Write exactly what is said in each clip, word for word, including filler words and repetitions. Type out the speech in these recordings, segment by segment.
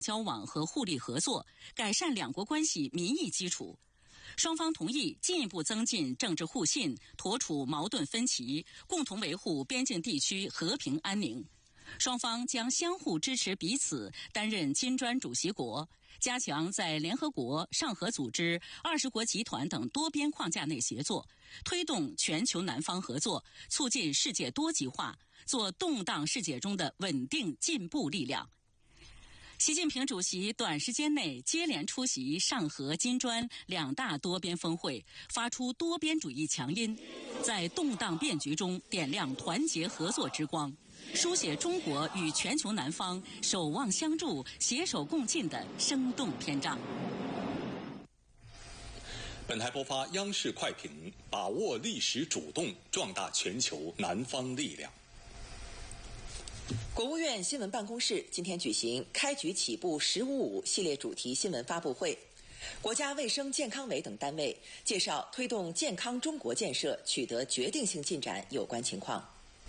交往和互利合作，改善两国关系民意基础。双方同意进一步增进政治互信，妥处矛盾分歧，共同维护边境地区和平安宁。双方将相互支持彼此担任金砖主席国，加强在联合国、上合组织、二十国集团等多边框架内协作，推动全球南方合作，促进世界多极化，做动荡世界中的稳定进步力量。习近平主席短时间内接连出席上合、金砖两大多边峰会，发出多边主义强音，在动荡变局中点亮团结合作之光，书写中国与全球南方守望相助、携手共进的生动篇章。 本台播发央视快评，把握历史主动，壮大全球南方力量。 国务院新闻办公室今天举行开局起步十五五系列主题新闻发布会，国家卫生健康委等单位介绍推动健康中国建设取得决定性进展有关情况。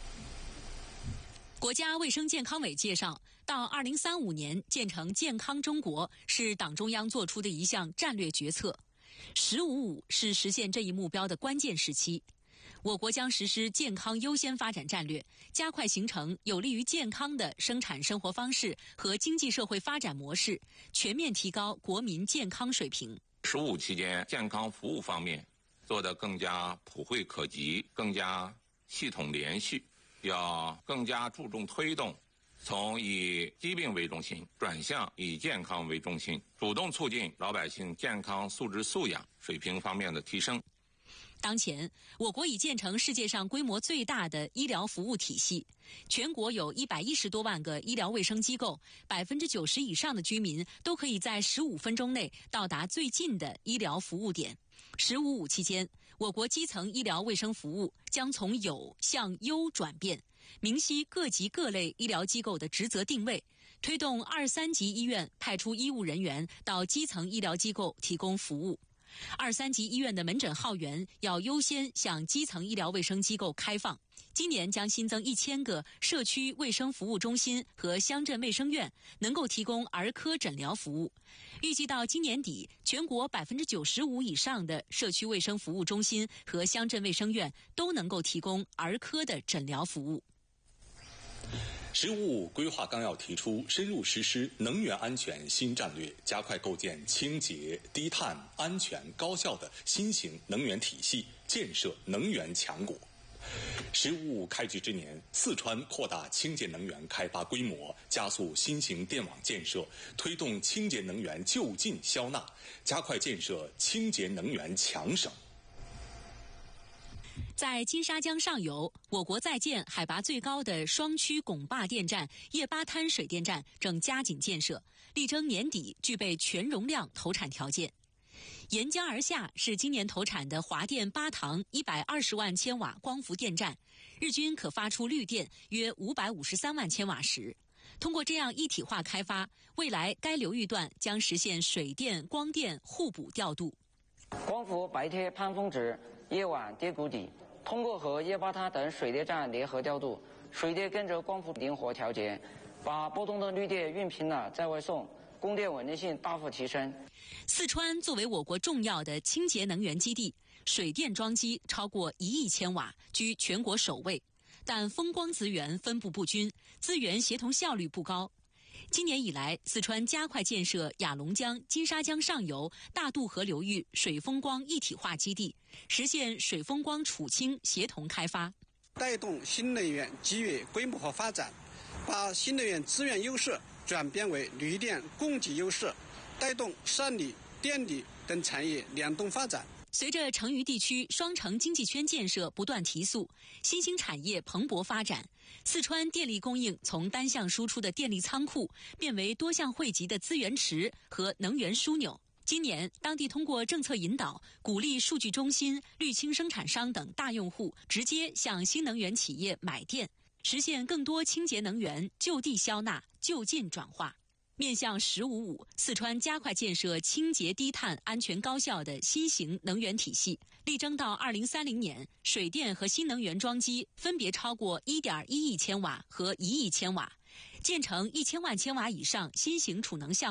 国家卫生健康委介绍，到二零三五年建成健康中国是党中央作出的一项战略决策，十五五是实现这一目标的关键时期。我国将实施健康优先发展战略，加快形成有利于健康的生产生活方式和经济社会发展模式，全面提高国民健康水平。 十五期间，健康服务方面做得更加普惠可及，更加系统连续，要更加注重推动从以疾病为中心转向以健康为中心，主动促进老百姓健康素质素养水平方面的提升。 当前，我国已建成世界上规模最大的医疗服务体系，全国有一百一十多万个医疗卫生机构，百分之九十以上的居民都可以在十五分钟内到达最近的医疗服务点。十五五期间，我国基层医疗卫生服务将从有向优转变，明晰各级各类医疗机构的职责定位，推动二三级医院派出医务人员到基层医疗机构提供服务。二三级医院的门诊号源要优先向基层医疗卫生机构开放。今年将新增一千个社区卫生服务中心和乡镇卫生院，能够提供儿科诊疗服务。预计到今年底，全国百分之九十五以上的社区卫生服务中心和乡镇卫生院都能够提供儿科的诊疗服务。 十五五规划纲要提出，深入实施能源安全新战略，加快构建清洁、低碳、安全、高效的新型能源体系，建设能源强国。十五五开局之年，四川扩大清洁能源开发规模，加速新型电网建设，推动清洁能源就近消纳，加快建设清洁能源强省。 在金沙江上游，我国在建海拔最高的双区拱坝电站叶巴滩水电站正加紧建设，力争年底具备全容量投产条件。沿江而下是今年投产的华电巴塘一百二十万千瓦光伏电站，日均可发出绿电约五百五十三万千瓦时。通过这样一体化开发，未来该流域段将实现水电、光电互补调度。 光伏白贴攀峰值，夜晚跌谷底。通过和叶巴滩等水电站联合调度，水电跟着光伏灵活调节，把波动的绿电运平了再外送，供电稳定性大幅提升。 四川作为我国重要的清洁能源基地，水电装机超过一亿千瓦，居全国首位。但风光资源分布不均，资源协同效率不高。今年以来，四川加快建设雅龙江、金沙江上游大渡河流域水风光一体化基地，实现水风光储氢协同开发， 带动新能源机遇规模化发展，把新能源资源优势转变为绿电供给优势，带动山里、电力等产业联动发展。 随着成渝地区双城经济圈建设不断提速，新兴产业蓬勃发展，四川电力供应从单向输出的电力仓库变为多项汇集的资源池和能源枢纽。今年，当地通过政策引导，鼓励数据中心、绿氢生产商等大用户直接向新能源企业买电，实现更多清洁能源就地消纳、就近转化。面向十五五，四川加快建设清洁低碳、安全高效的新型能源体系，力争到二零三零年，水电和新能源装机分别超过一点一亿千瓦和一亿千瓦， 建成一千万千瓦以上新型储能项